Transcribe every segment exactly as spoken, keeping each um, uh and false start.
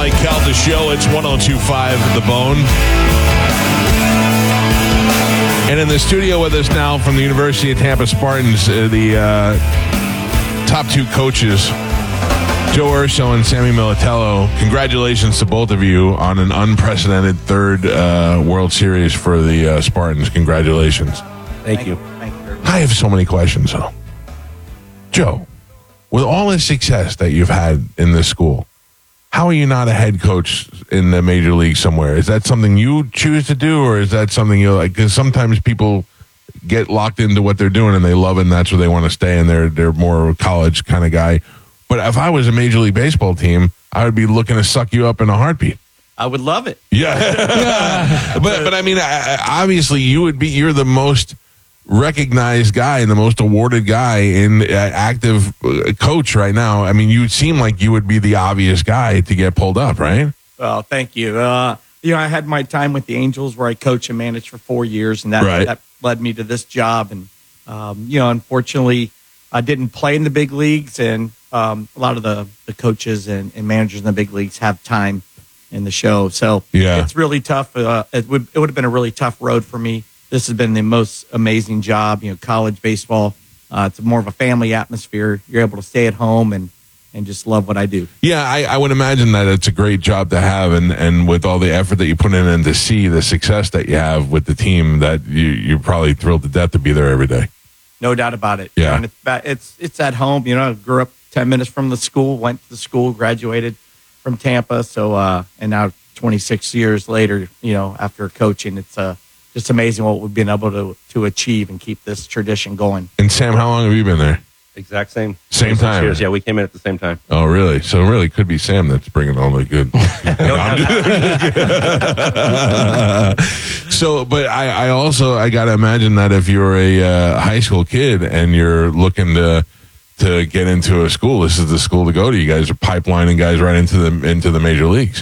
Mike Calta Show. It's one oh two point five The Bone. And in the studio with us now from the University of Tampa Spartans, uh, the uh, top two coaches, Joe Urso and Sammy Militello. Congratulations to both of you on an unprecedented third uh, World Series for the uh, Spartans. Congratulations. Thank you. Thank you. I have so many questions, though. Joe, with all the success that you've had in this school, how are you not a head coach in the major league somewhere? Is that something you choose to do, or is that something you like? Because sometimes people get locked into what they're doing and they love it, and that's where they want to stay, and they're they're more a college kind of guy. But if I was a Major League Baseball team, I would be looking to suck you up in a heartbeat. I would love it. Yeah, but but I mean, obviously, you would be. You're the most recognized guy and the most awarded guy in uh, active uh, coach right now. I mean, you seem like you would be the obvious guy to get pulled up, right? Well, thank you. Uh, you know, I had my time with the Angels where I coached and managed for four years, and that Right. that led me to this job. And um, you know, unfortunately, I didn't play in the big leagues, and um, a lot of the, the coaches and, and managers in the big leagues have time in the show. So Yeah. it's really tough. Uh, it would it would have been a really tough road for me. This has been the most amazing job. You know, college baseball. Uh, it's more of a family atmosphere. You're able to stay at home and, and just love what I do. Yeah, I, I would imagine that it's a great job to have, and, and with all the effort that you put in and to see the success that you have with the team, that you, you're probably thrilled to death to be there every day. No doubt about it. Yeah. And it's, ba- it's it's at home. You know, I grew up ten minutes from the school, went to the school, graduated from Tampa. So, uh, and now twenty-six years later, you know, after coaching, it's uh, just amazing what we've been able to, to achieve and keep this tradition going. And Sam, how long have you been there? Exact same. Same twenty-six time. Years. Yeah, we came in at the same time. Oh, really? So it really could be Sam that's bringing all the good. So, but I, I also, I got to imagine that if you're a uh, high school kid and you're looking to to get into a school, this is the school to go to. You guys are pipelining guys right into the into the major leagues.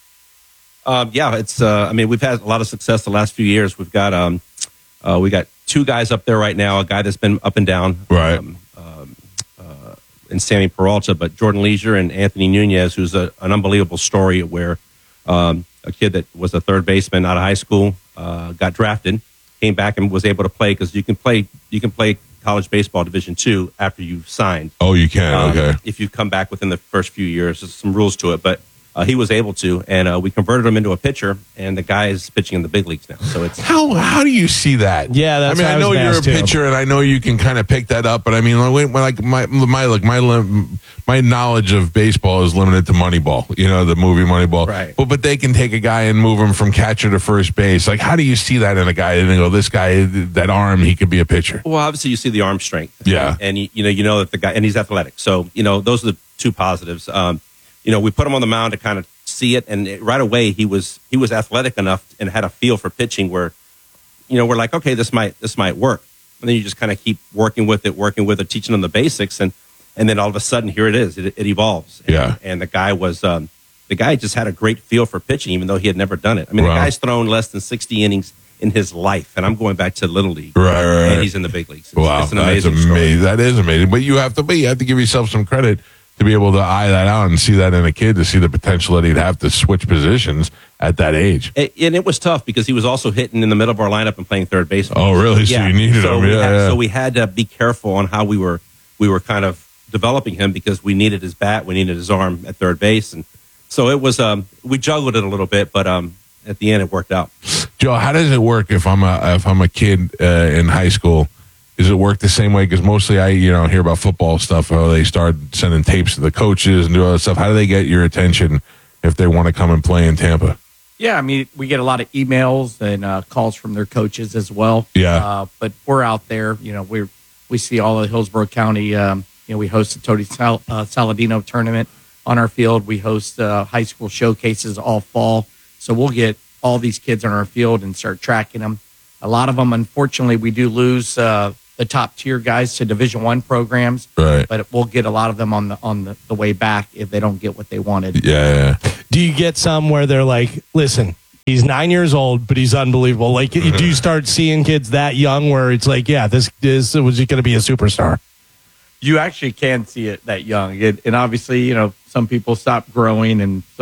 Um, yeah, it's. Uh, I mean, we've had a lot of success the last few years. We've got um, uh, we got two guys up there right now. A guy that's been up and down, Right. Um, um, uh, and Sammy Peralta, but Jordan Leisure and Anthony Nunez, who's a, an unbelievable story where um, a kid that was a third baseman out of high school uh, got drafted, came back and was able to play because you can play you can play college baseball Division two after you've signed. Oh, you can. Um, Okay. If you come back within the first few years, there's some rules to it, but uh, he was able to, and uh, we converted him into a pitcher, and the guy is pitching in the big leagues now. So it's How how do you see that? Yeah, that's I mean, what I I know was you're a asked, too. pitcher, and I know you can kind of pick that up. But I mean, like, like my my look, my lim- my knowledge of baseball is limited to Moneyball. You know, the movie Moneyball. Right. But but they can take a guy and move him from catcher to first base. Like, how do you see that in a guy? And they go, this guy, that arm, he could be a pitcher. well, obviously you see the arm strength, Yeah. and you, you know you know that the guy, and he's athletic. So you know those are the two positives. Um, you know, we put him on the mound to kind of see it, and it, right away he was he was athletic enough and had a feel for pitching where, you know, we're like, okay, this might this might work, and then you just kind of keep working with it, working with it, teaching them the basics, and and then all of a sudden here it is, it, it evolves. And, Yeah. and the guy was um, the guy just had a great feel for pitching, even though he had never done it. I mean, Wow. the guy's thrown less than sixty innings in his life, and I'm going back to Little League, Right, right, right. and he's in the big leagues. It's, Wow, it's an that's amazing amazing. story. That is amazing. But you have to, but you have to give yourself some credit to be able to eye that out and see that in a kid, to see the potential that he'd have to switch positions at that age. It- and it was tough because he was also hitting in the middle of our lineup and playing third base. Oh, really? So you needed so him. We Yeah, had, yeah. So we had to be careful on how we were we were kind of developing him because we needed his bat, we needed his arm at third base, and so it was. Um, we juggled it a little bit, but um, at the end it worked out. Joe, how does it work if I'm a if I'm a kid uh, in high school? Does it work the same way? Because mostly I, you know, hear about football stuff. How they start sending tapes to the coaches and do all that stuff. How do they get your attention if they want to come and play in Tampa? Yeah, I mean, we get a lot of emails and uh, calls from their coaches as well. Yeah. Uh, but we're out there. You know, we we see all of Hillsborough County. Um, you know, we host the Tony Sal- uh, Saladino tournament on our field. We host uh, high school showcases all fall. So we'll get all these kids on our field and start tracking them. A lot of them, unfortunately, we do lose uh, the top tier guys to Division One programs. Right. But we'll get a lot of them on the on the, the way back if they don't get what they wanted. Yeah, yeah. Do you get some where they're like, listen, he's nine years old, but he's unbelievable? Like, do you start seeing kids that young where it's like, yeah, this, this was going to be a superstar? You actually can see it that young. It, and obviously, you know, some people stop growing and some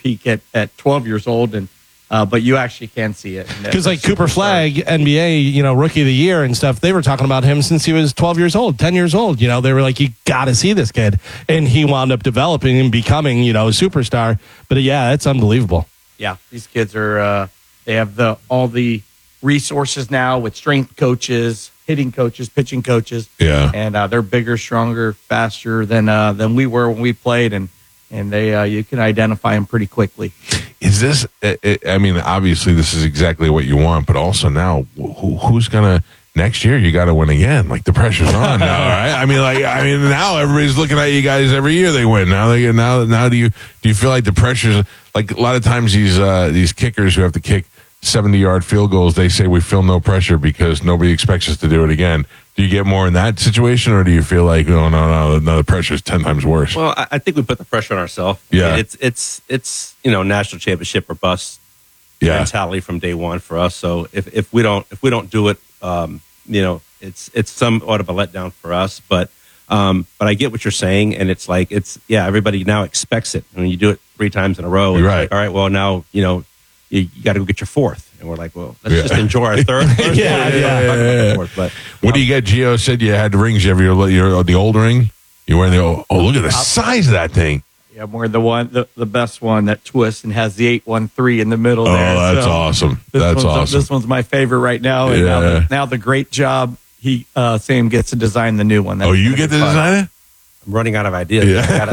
peak at, at twelve years old, and uh, but you actually can see it. Because like Cooper Flagg, N B A, you know, rookie of the year and stuff, they were talking about him since he was twelve years old, ten years old. You know, they were like, you got to see this kid. And he wound up developing and becoming, you know, a superstar. But yeah, it's unbelievable. Yeah, these kids are, uh, they have the all the resources now with strength coaches, hitting coaches, pitching coaches. Yeah. And uh, they're bigger, stronger, faster than uh, than we were when we played. And, and they uh, you can identify them pretty quickly. Is this, I mean, obviously this is exactly what you want, but also now, who, who's going to, next year you got to win again. Like the pressure's on now, right? I mean, like, I mean, now everybody's looking at you guys every year they win. Now they get, now, now do you, do you feel like the pressure's, like a lot of times these, uh, these kickers who have to kick seventy yard field goals, they say we feel no pressure because nobody expects us to do it again. Do you get more in that situation, or do you feel like, oh, no, no, no, the pressure is ten times worse? Well, I, I think we put the pressure on ourselves. Yeah. I mean, it's, it's, it's, you know, national championship or bust Yeah. mentality from day one for us. So if, if we don't, if we don't do it, um, you know, it's, it's somewhat of a letdown for us, but, um, but I get what you're saying. And it's like, it's, yeah, everybody now expects it. I mean, you do it three times in a row. You're right. Like, all right, well, now, you know, you, you got to go get your fourth. And we're like, well, let's Yeah. just enjoy our third. third Yeah, third, yeah, talk about yeah, the yeah. fourth. But What do you get? Gio said you had rings. You have your, your the old ring. You wearing the old, oh, look at the size of that thing. Yeah, we're the one, the, the best one that twists and has the eight one three in the middle Oh, there. that's So awesome. this That's one's, awesome. This one's my favorite right now. And now, Yeah. the, now the great job he uh, Sam gets to design the new one. That's Oh, you gonna get be to fun. design it? I'm running out of ideas. Yeah. I gotta,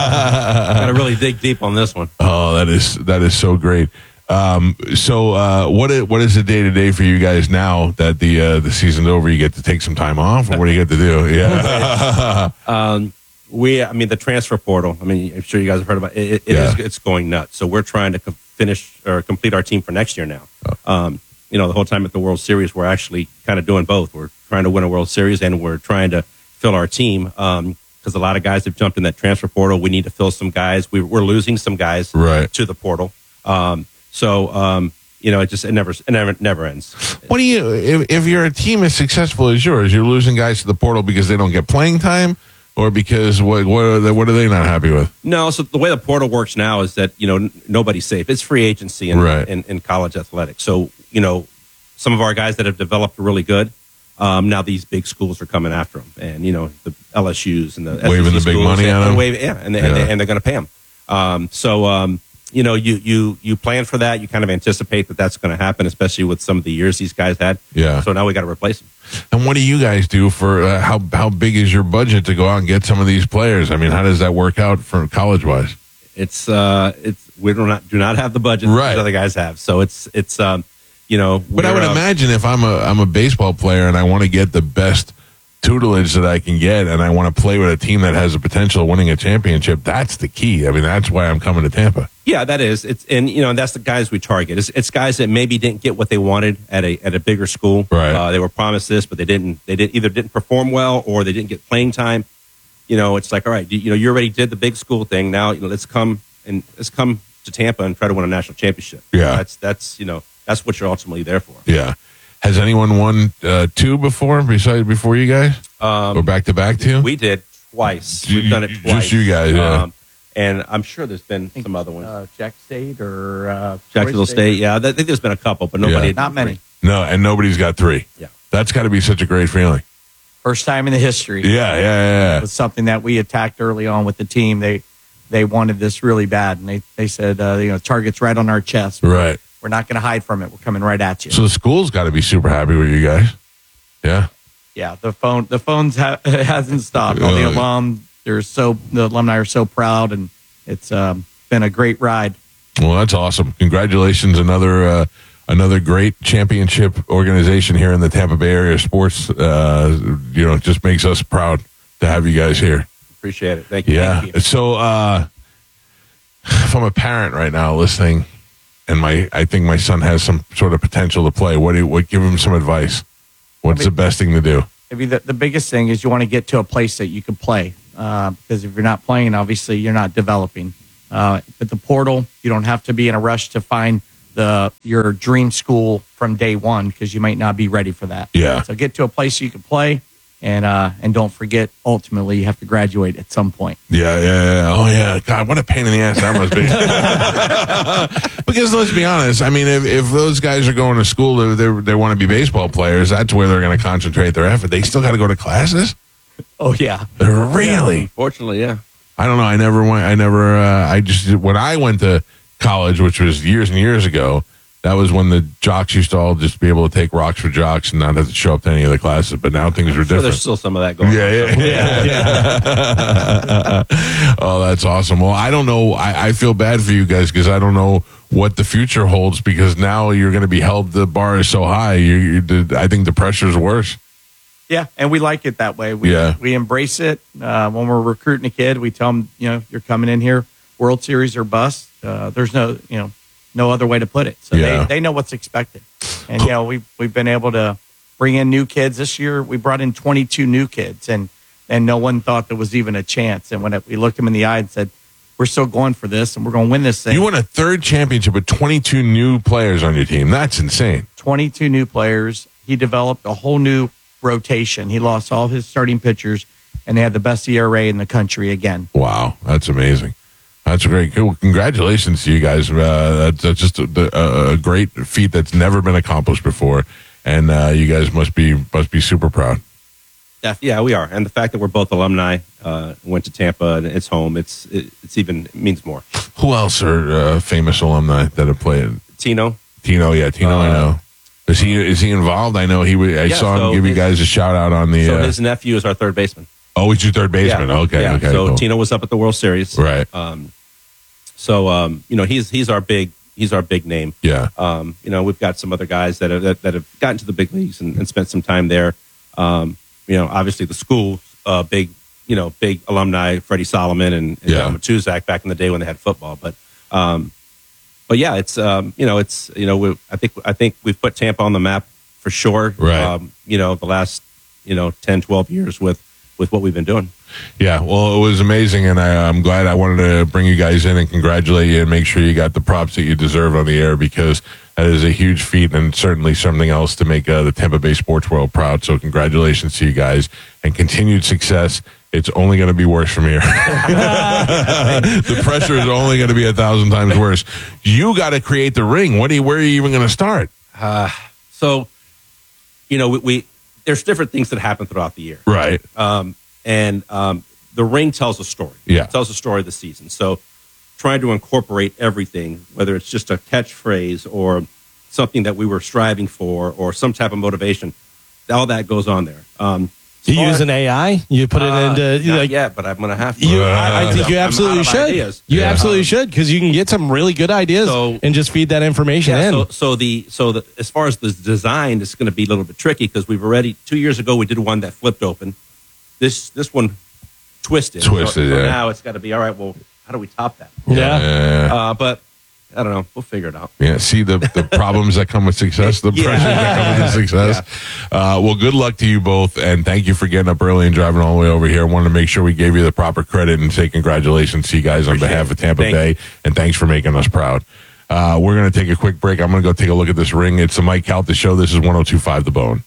I gotta, gotta really dig deep on this one. Oh, that is that is so great. Um, so, uh, what is, what is the day to day for you guys now that the uh, the season's over? You get to take some time off, or what do you get to do? Yeah, Um, we, I mean, the transfer portal. I mean, I'm sure you guys have heard about it. It, it Yeah. is, it's going nuts. So we're trying to com- finish or complete our team for next year now. Oh. Um, you know, the whole time at the World Series, we're actually kind of doing both. We're trying to win a World Series, and we're trying to fill our team. Um, because a lot of guys have jumped in that transfer portal. We need to fill some guys. We, we're losing some guys Right. to the portal. Um, so, um, you know, it just it never it never never ends. what do you if, if you're a team as successful as yours, you're losing guys to the portal because they don't get playing time, or because what what are they, what are they not happy with? No, so the way the portal works now is that, you know, n- nobody's safe. It's free agency in, Right. in, in college athletics. So, you know, some of our guys that have developed really good, um, now these big schools are coming after them. And, you know, the L S Us and the Waving S E C the big schools money and, at 'em? and wave, yeah, and, they, and, Yeah. they, and they're going to pay them. Um, so, um, you know, you, you, you plan for that. You kind of anticipate that that's going to happen, especially with some of the years these guys had. Yeah. So now we got to replace them. And what do you guys do for uh, how how big is your budget to go out and get some of these players? I mean, how does that work out for college wise? It's, uh, it's, we do not, do not have the budget Right. that other guys have. So it's, it's, um, you know, But I we're, would uh, imagine if I'm a I'm a baseball player and I want to get the best tutelage that I can get, and I want to play with a team that has the potential of winning a championship, that's the key. I mean, that's why I'm coming to Tampa. Yeah, that is. It's and you know that's the guys we target. It's, it's guys that maybe didn't get what they wanted at a at a bigger school. Right. Uh, they were promised this, but they didn't. They did either didn't perform well or they didn't get playing time. You know, it's like, all right, you, you know, you already did the big school thing. Now, you know, let's come and let's come to Tampa and try to win a national championship. Yeah. that's that's you know that's what you're ultimately there for. Yeah. Has anyone won uh, two before, besides before you guys, Um, or back to back two? We did twice. You- We've done it just twice. you guys, yeah. Um, and I'm sure there's been some other ones. Uh, Jack State or uh, Jacksonville Troy State, yeah. I think there's been a couple, but nobody. Yeah. had Not many. No, and nobody's got three. Yeah. That's got to be such a great feeling. First time in the history. Yeah, yeah, yeah. It was something that we attacked early on with the team. They they wanted this really bad, and they they said, uh, you know, target's right on our chest. Right. We're not going to hide from it. We're coming right at you. So the school's got to be super happy with you guys. Yeah. Yeah, the phone the phones ha- hasn't stopped. All the Uh, alum, they're so the alumni are so proud, and it's um, been a great ride. Well, that's awesome. Congratulations. Another uh, another great championship organization here in the Tampa Bay area sports. Uh, you know, it just makes us proud to have you guys here. Appreciate it. Thank you. Yeah. Thank you. So uh, if I'm a parent right now listening, and my I think my son has some sort of potential to play, what do you, what give him some advice? What's I the mean- best thing to do? Maybe the, the biggest thing is you want to get to a place that you can play, uh, because if you're not playing, obviously you're not developing. Uh, with the portal, you don't have to be in a rush to find the your dream school from day one, because you might not be ready for that. Yeah. So get to a place you can play, And uh, and don't forget, ultimately, you have to graduate at some point. Yeah, yeah, yeah. Oh, yeah. God, what a pain in the ass that must be. Because let's be honest. I mean, if, if those guys are going to school, they they want to be baseball players. That's where they're going to concentrate their effort. They still got to go to classes. Oh yeah, Really? Fortunately, yeah. I don't know. I never went. I never. Uh, I just when I went to college, which was years and years ago. That was when the jocks used to all just be able to take rocks for jocks and not have to show up to any of the classes. But now things are So different. there's still some of that going Yeah, on. yeah, yeah. yeah. Oh, that's awesome. Well, I don't know. I, I feel bad for you guys because I don't know what the future holds because now you're going to be held. The bar is so high. You, you, I think the pressure is worse. Yeah, and we like it that way. We, Yeah. we embrace it. Uh, when we're recruiting a kid, we tell them, you know, you're coming in here, World Series or bust. Uh, there's no, you know, no other way to put it. So Yeah. they, they know what's expected. And, you know, we've, we've been able to bring in new kids. This year, we brought in twenty-two new kids, and, and no one thought there was even a chance. And when it, we looked them in the eye and said, we're still going for this, and we're going to win this thing. You won a third championship with twenty-two new players on your team. That's insane. twenty-two new players. He developed a whole new rotation. He lost all his starting pitchers, and they had the best E R A in the country again. Wow, that's amazing. That's great. Well, congratulations to you guys. Uh, that's, that's just a, a, a great feat that's never been accomplished before, and uh, you guys must be must be super proud. Yeah, yeah, we are. And the fact that we're both alumni, uh, went to Tampa and it's home, it's it, it's even it means more. Who else are uh, famous alumni that have played? Tino. Tino, yeah, Tino, Uh, I know. Is he is he involved? I know he. w- I Yeah, saw him so give you his- guys a shout out on the. So uh, his nephew is our third baseman. oh, he's your third baseman. Yeah. Okay, Yeah. okay. So cool. Tino was up at the World Series. Right. Um, so um, you know he's he's our big he's our big name. Yeah. Um, you know we've got some other guys that have, that, that have gotten to the big leagues and, and spent some time there. Um, you know, obviously the school, uh, big you know big alumni, Freddie Solomon and, and Yeah. John Matuzak back in the day when they had football. But um, but yeah, it's um, you know it's you know we, I think I think we've put Tampa on the map for sure. Right. Um, you know the last you know ten, twelve years with with what we've been doing. Yeah, well, it was amazing, and I, I'm glad I wanted to bring you guys in and congratulate you and make sure you got the props that you deserve on the air because that is a huge feat and certainly something else to make uh, the Tampa Bay sports world proud. So congratulations to you guys and continued success. It's only going to be worse from here. The pressure is only going to be a thousand times worse. You got to create the ring. What do you, where are you even going to start? So, you know, we, we there's different things that happen throughout the year. Right. Um, and um, the ring tells a story. Yeah. It tells a story of the season. So trying to incorporate everything, whether it's just a catchphrase or something that we were striving for or some type of motivation, all that goes on there. Um, You far- use an A I? You put it Uh, into you not like yet, but I'm going to have to. you. I, I think you I'm absolutely out of should. ideas. You Yeah. absolutely should because you can get some really good ideas So- and just feed that information Yeah, in. so, so the so the as far as the design, it's going to be a little bit tricky because we've already two years ago we did one that flipped open. This this one twisted. Twisted, So, so yeah. now it's got to be all right. Well, how do we top that? yeah. Yeah. Uh, but I don't know. We'll figure it out. Yeah, see the, the problems that come with success, the Yeah. pressures that come with success. Uh, well, good luck to you both, and thank you for getting up early and driving all the way over here. I wanted to make sure we gave you the proper credit and say congratulations to you guys on Appreciate behalf it. of Tampa Thank Bay, you. and thanks for making us proud. Uh, we're going to take a quick break. I'm going to go take a look at this ring. It's the Mike Calta Show. This is one oh two point five The Bone.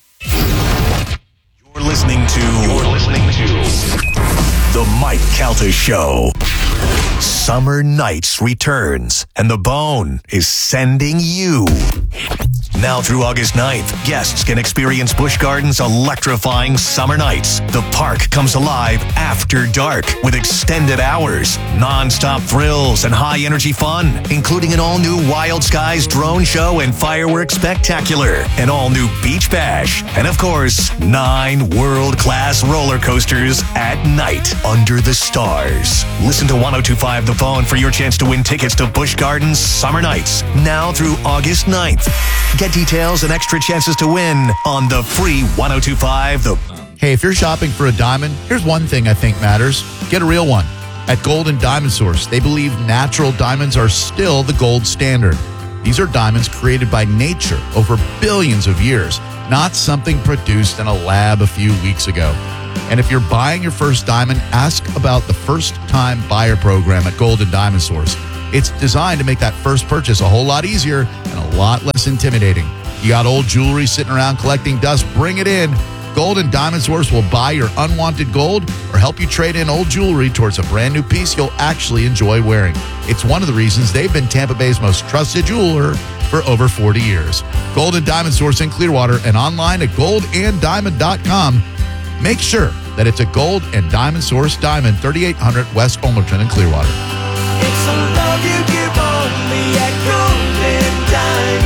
You're listening to. You're listening to the Mike Calta Show. Summer Nights returns, and The Bone is sending you. Now through August ninth, guests can experience Busch Gardens' electrifying summer nights. The park comes alive after dark with extended hours, non-stop thrills, and high-energy fun, including an all-new Wild Skies drone show and fireworks spectacular, an all-new beach bash, and of course, nine world-class roller coasters at night under the stars. Listen to one oh two point five The Bone for your chance to win tickets to Busch Gardens Summer Nights, now through August ninth. Get details and extra chances to win on the free one oh two point five The Hey, if you're shopping for a diamond, here's one thing I think matters. Get a real one. At Golden Diamond Source, they believe natural diamonds are still the gold standard. These are diamonds created by nature over billions of years, not something produced in a lab a few weeks ago. And if you're buying your first diamond, ask about the first-time buyer program at Golden Diamond Source. It's designed to make that first purchase a whole lot easier and a lot less intimidating. You got old jewelry sitting around collecting dust, bring it in. Gold and Diamond Source will buy your unwanted gold or help you trade in old jewelry towards a brand new piece you'll actually enjoy wearing. It's one of the reasons they've been Tampa Bay's most trusted jeweler for over forty years. Gold and Diamond Source in Clearwater and online at gold and diamond dot com. Make sure that it's a Gold and Diamond Source diamond, thirty-eight hundred West Olmerton in Clearwater. It's a love you give only at Gold and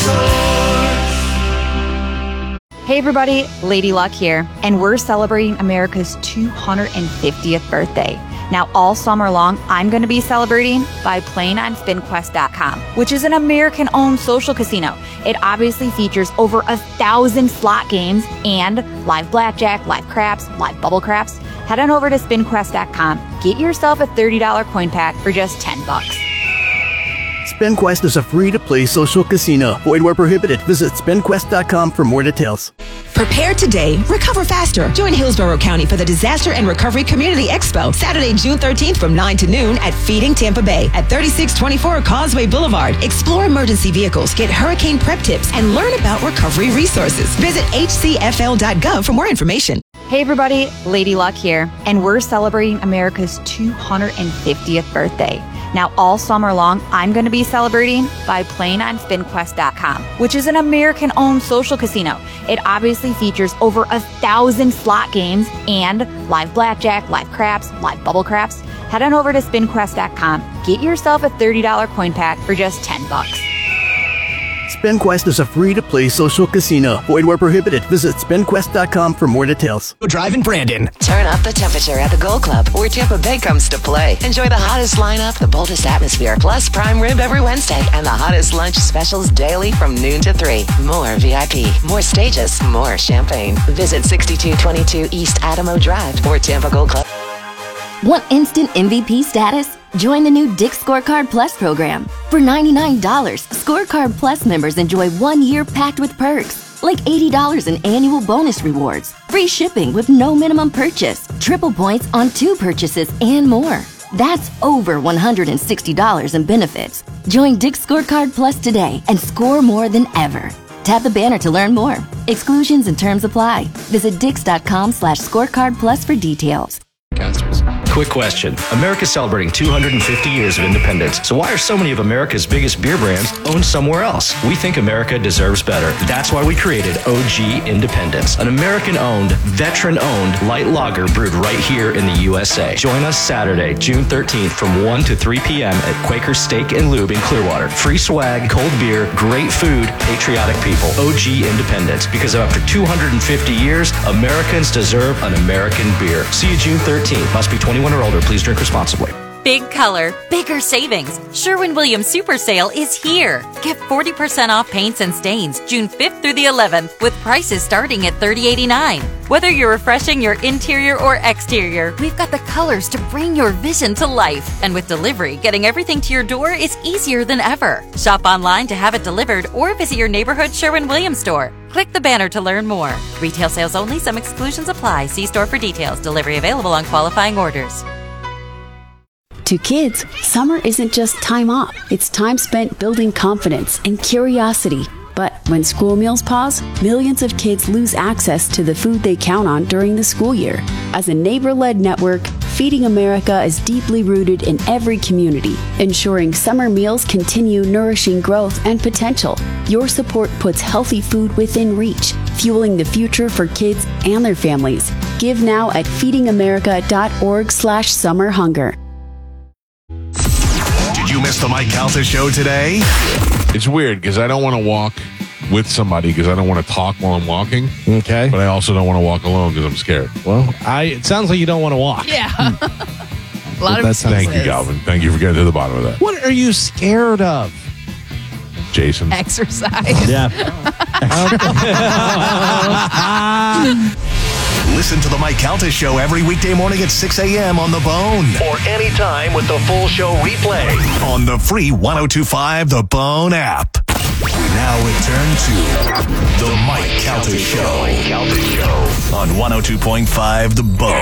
Diamond Source. Hey everybody, Lady Luck here, and we're celebrating America's two hundred fiftieth birthday. Now, all summer long, I'm going to be celebrating by playing on spin quest dot com, which is an American-owned social casino. It obviously features over a thousand slot games and live blackjack, live craps, live bubble craps. Head on over to spin quest dot com. Get yourself a thirty dollars coin pack for just ten bucks. SpinQuest is a free-to-play social casino. Void where prohibited. Visit spin quest dot com for more details. Prepare today, recover faster. Join Hillsborough County for the Disaster and Recovery Community Expo, Saturday, June thirteenth from nine to noon at Feeding Tampa Bay at thirty-six twenty-four Causeway Boulevard. Explore emergency vehicles, get hurricane prep tips, and learn about recovery resources. Visit h c f l dot gov for more information. Hey everybody, Lady Luck here, and we're celebrating America's two hundred fiftieth birthday. Now, all summer long, I'm going to be celebrating by playing on spin quest dot com, which is an American-owned social casino. It obviously features over a thousand slot games and live blackjack, live craps, live bubble craps. Head on over to spin quest dot com. Get yourself a thirty dollars coin pack for just ten bucks. SpinQuest is a free-to-play social casino. Void where prohibited. Visit spin quest dot com for more details. Drive in Brandon. Turn up the temperature at the Gold Club, where Tampa Bay comes to play. Enjoy the hottest lineup, the boldest atmosphere, plus prime rib every Wednesday, and the hottest lunch specials daily from noon to three. More V I P, more stages, more champagne. Visit sixty-two twenty-two East Adamo Drive or Tampa Gold Club. Want instant M V P status? Join the new Dick's Scorecard Plus program. For ninety-nine dollars, Scorecard Plus members enjoy one year packed with perks, like eighty dollars in annual bonus rewards, free shipping with no minimum purchase, triple points on two purchases, and more. That's over one hundred sixty dollars in benefits. Join Dick's Scorecard Plus today and score more than ever. Tap the banner to learn more. Exclusions and terms apply. Visit dix.com slash scorecard plus for details. Quick question. America's celebrating two hundred fifty years of independence. So why are so many of America's biggest beer brands owned somewhere else? We think America deserves better. That's why we created O G Independence, an American-owned, veteran-owned light lager brewed right here in the U S A. Join us Saturday, June thirteenth from one to three p.m. at Quaker Steak and Lube in Clearwater. Free swag, cold beer, great food, patriotic people. O G Independence. Because after two hundred fifty years, Americans deserve an American beer. See you June thirteenth. Must be twenty-one or older. Please drink responsibly. Big color, bigger savings. Sherwin-Williams Super Sale is here. Get forty percent off paints and stains June fifth through the eleventh with prices starting at thirty eighty-nine. Whether you're refreshing your interior or exterior, we've got the colors to bring your vision to life. And with delivery, getting everything to your door is easier than ever. Shop online to have it delivered or visit your neighborhood Sherwin-Williams store. Click the banner to learn more. Retail sales only. Some exclusions apply. See store for details. Delivery available on qualifying orders. To kids, summer isn't just time off. It's time spent building confidence and curiosity. But when school meals pause, millions of kids lose access to the food they count on during the school year. As a neighbor-led network, Feeding America is deeply rooted in every community, ensuring summer meals continue nourishing growth and potential. Your support puts healthy food within reach, fueling the future for kids and their families. Give now at feeding america dot org slash summer hunger. Did you miss the Mike Calta show today? It's weird because I don't want to walk with somebody because I don't want to talk while I'm walking. Okay. But I also don't want to walk alone because I'm scared. Well, I it sounds like you don't want to walk. Yeah. A lot well, of Thank you, Galvin. Thank you for getting to the bottom of that. What are you scared of? Jason. Exercise. Yeah. Listen to the Mike Calta Show every weekday morning at six a.m. on The Bone. Or anytime with the full show replay on the free one oh two point five The Bone app. We now return to the Mike Calta Show on one oh two point five The Bone.